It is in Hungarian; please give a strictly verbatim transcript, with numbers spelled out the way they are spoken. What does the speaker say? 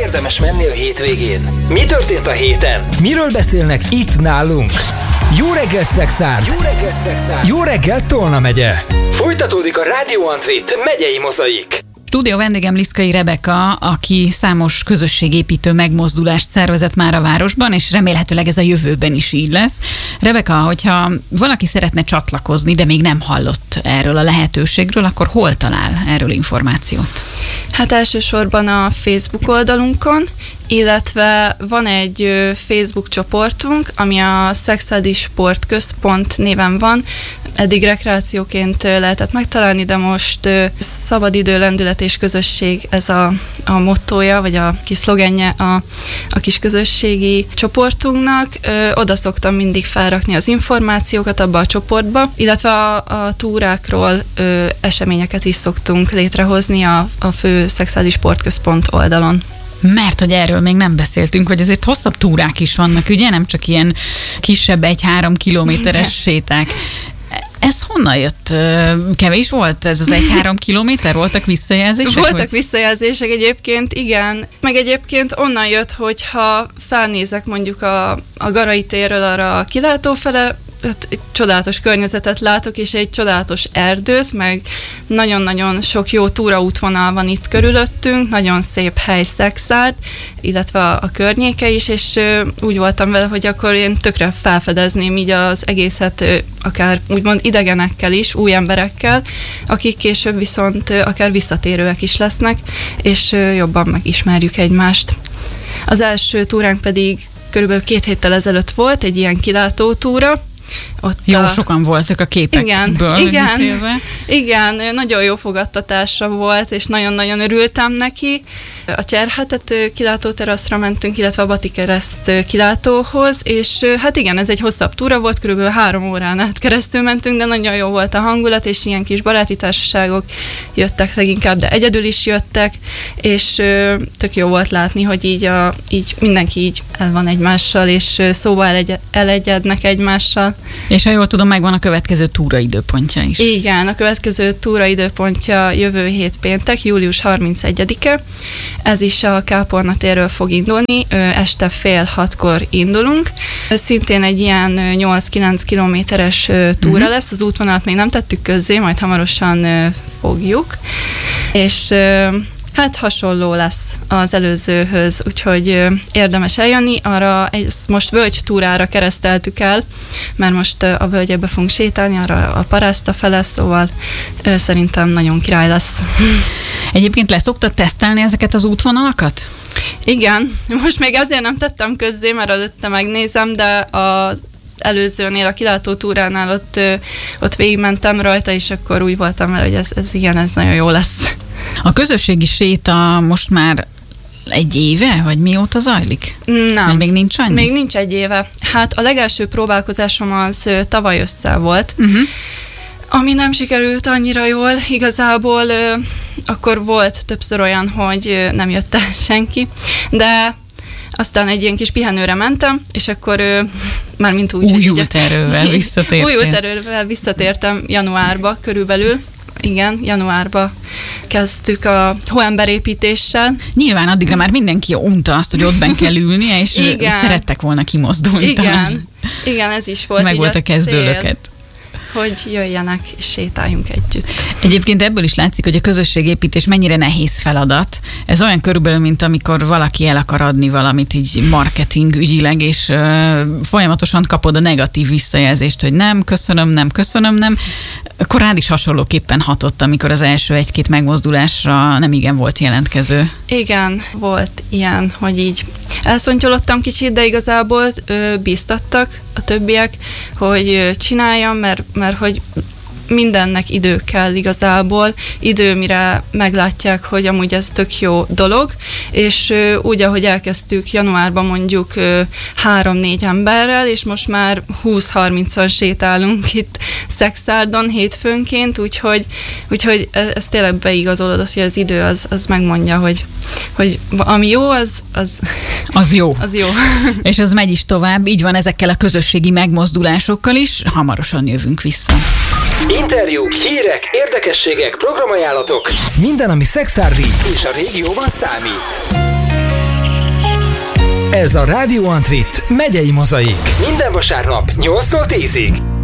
érdemes menni a hétvégén? Mi történt a héten? Miről beszélnek itt nálunk? Jó reggelt, Szexárd! Jó reggelt, Szexárd! Jó reggelt, Tolna megye! Folytatódik a Rádió Antrit megyei mozaik. Stúdió vendégem Liszkai Rebeka, aki számos közösségépítő megmozdulást szervezett már a városban, és remélhetőleg ez a jövőben is így lesz. Rebeka, hogyha valaki szeretne csatlakozni, de még nem hallott erről a lehetőségről, akkor hol talál erről információt? Hát elsősorban a Facebook oldalunkon, illetve van egy Facebook csoportunk, ami a Szexárdi Sportközpont néven van. Eddig rekreációként lehetett megtalálni, de most szabadidő, lendület és közösség, ez a, a mottója, vagy a kis szlogenje a, a kis közösségi csoportunknak. Ö, oda szoktam mindig felrakni az információkat abba a csoportba, illetve a, a túrákról ö, eseményeket is szoktunk létrehozni a, a fő Szexárdi Sportközpont oldalon. Mert hogy erről még nem beszéltünk, hogy azért hosszabb túrák is vannak, ugye? Nem csak ilyen kisebb egy-három kilométeres séták. Ez honnan jött? Kevés volt ez az egy-három kilométer? Voltak visszajelzések? Voltak vagy? visszajelzések egyébként, igen. Meg egyébként onnan jött, hogyha felnézek mondjuk a, a Garai térről arra a kilátó fele, hát egy csodálatos környezetet látok, és egy csodálatos erdőt, meg nagyon-nagyon sok jó túraútvonal van itt körülöttünk, nagyon szép hely Szexárd, illetve a, a környéke is, és ö, úgy voltam vele, hogy akkor én tökre felfedezném így az egészet, ö, akár úgymond idegenekkel is, új emberekkel, akik később viszont ö, akár visszatérőek is lesznek, és ö, jobban megismerjük egymást. Az első túránk pedig körülbelül két héttel ezelőtt volt, egy ilyen kilátótúra. Ott jó, a... sokan voltak a képekből. Igen, igen, igen, nagyon jó fogadtatása volt, és nagyon-nagyon örültem neki. A Cserhátető kilátóteraszra mentünk, illetve a Batikereszt kilátóhoz, és hát igen, ez egy hosszabb túra volt, körülbelül három órán át keresztül mentünk, de nagyon jó volt a hangulat, és ilyen kis baráti társaságok jöttek leginkább, de egyedül is jöttek, és tök jó volt látni, hogy így, a, így mindenki így el van egymással, és szóval elegy, elegyednek egymással. És ha jól tudom, megvan a következő túra időpontja is. Igen, a következő túra időpontja jövő hét péntek, július harmincegyedike. Ez is a Kápolna térről fog indulni, este fél hatkor indulunk. Szintén egy ilyen nyolc-kilenc kilométeres túra uh-huh. lesz, az útvonalat még nem tettük közzé, majd hamarosan fogjuk. És hát hasonló lesz az előzőhöz, úgyhogy érdemes eljönni. Arra ezt most völgytúrára kereszteltük el, mert most a völgyekbe fogunk sétálni, arra a Parázta fele, szóval szerintem nagyon király lesz. Egyébként leszoktad tesztelni ezeket az útvonalakat? Igen, most még azért nem tettem közzé, mert előtte megnézem, de az előzőnél, a kilátótúránál ott, ott végigmentem rajta, és akkor úgy voltam vele, hogy ez, ez igen, ez nagyon jó lesz. A közösségi séta most már egy éve, vagy mióta zajlik? Nem. Vagy még nincs annyi? Még nincs egy éve. Hát a legelső próbálkozásom az tavaly ősszel volt, uh-huh. ami nem sikerült annyira jól. Igazából ö, akkor volt többször olyan, hogy ö, nem jött el senki, de aztán egy ilyen kis pihenőre mentem, és akkor ö, már mint úgy... Újult erővel visszatértem. Újult erővel visszatértem januárba körülbelül. Igen, januárban kezdtük a hóemberépítéssel. Nyilván addigra már mindenki unta azt, hogy ott benn kell ülnie, és igen. szerettek volna kimozdulni. Igen, talán. igen, ez is volt. Meg volt a kezdőlöket. Hogy jöjjenek és sétáljunk együtt. Egyébként ebből is látszik, hogy a közösségépítés mennyire nehéz feladat. Ez olyan körülbelül, mint amikor valaki el akar adni valamit így marketing ügyileg, és uh, folyamatosan kapod a negatív visszajelzést, hogy nem, köszönöm, nem, köszönöm, nem. Akkor rád is hasonlóképpen hatott, amikor az első egy-két megmozdulásra nem igen volt jelentkező. Igen, volt ilyen, hogy így elszontyolottam kicsit, de igazából ö, bíztattak a többiek, hogy ö, csináljam, mert, mert hogy mindennek idő kell igazából, idő, mire meglátják, hogy amúgy ez tök jó dolog, és ö, úgy, ahogy elkezdtük januárban mondjuk ö, három-négy emberrel, és most már húsz-harmincan sétálunk itt Szexárdon hétfőnként, úgyhogy, úgyhogy ez, ez tényleg beigazolódott, hogy az idő az, az megmondja, hogy, hogy ami jó, az, az, az jó. Az jó. És az megy is tovább, így van ezekkel a közösségi megmozdulásokkal is, hamarosan jövünk vissza. Interjúk, hírek, érdekességek, programajánlatok. Minden, ami szexárdi és a régióban számít. Ez a Radio Antrit megyei mozaik. Minden vasárnap nyolctól tízig.